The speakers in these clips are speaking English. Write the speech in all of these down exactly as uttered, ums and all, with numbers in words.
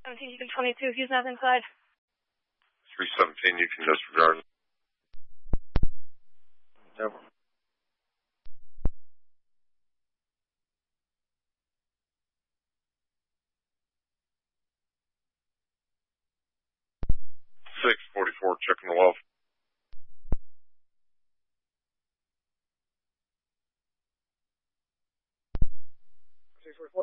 seventeen, you can twenty-two, he's not inside. three seventeen, you can disregard. Never. six forty-four, checking the well. six forty-four.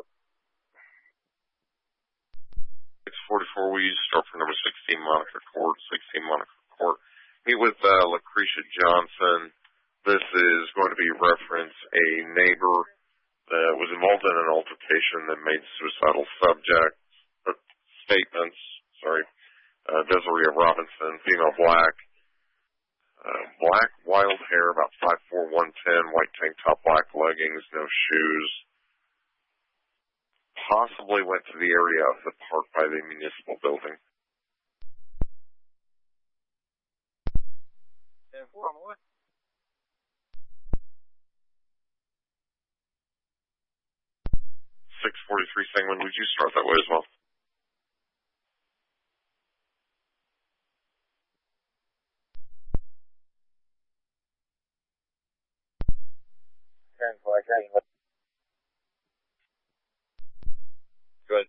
six forty-four, we start for number sixteen, Monica Court, sixteen, Monica Court. Meet with uh, Lucretia Johnson. This is going to be reference a neighbor that was involved in an altercation that made suicidal subject uh, statements. Sorry. Uh, Desiree Robinson, female, black, uh, black, wild hair, about five four, one ten, white tank top, black leggings, no shoes. Possibly went to the area of the park by the municipal building. ten four, on the way. six forty-three, Sangman, would you start that way as well? ten four, ten. Good.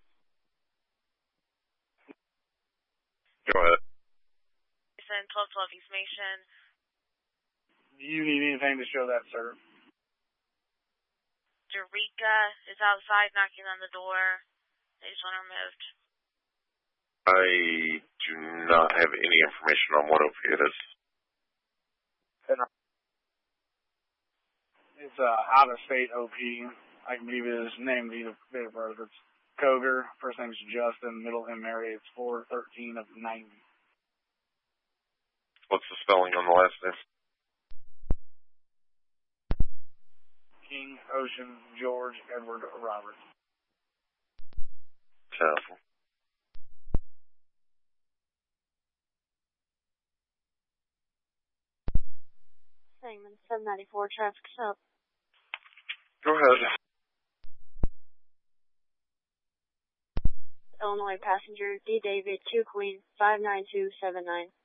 Go ahead. twelve twelve East Mason. Do you need anything to show that, sir? Eureka is outside knocking on the door. They just want her moved. I do not have any information on what opiate is. It's uh, out-of-state O P. I can give you his name, the date of birth. It's Koger. First name's Justin. Middle name Mary. It's four thirteen of ninety. What's the spelling on the last name? King, Ocean, George, Edward, Robert. Careful. Sangman, seven ninety-four, traffic stop. Go ahead. Illinois passenger, D. David, two Queen, five nine two seven nine.